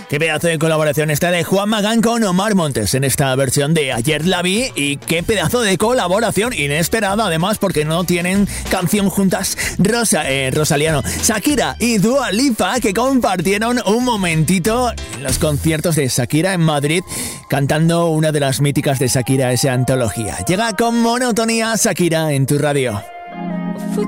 Qué pedazo de colaboración esta de Juan Magán con Omar Montes en esta versión de Ayer la vi, y qué pedazo de colaboración inesperada además porque no tienen canción juntas. Rosaliano, Shakira y Dua Lipa, que compartieron un momentito en los conciertos de Shakira en Madrid cantando una de las míticas de Shakira, esa antología. Llega con Monotonía Shakira en tu radio.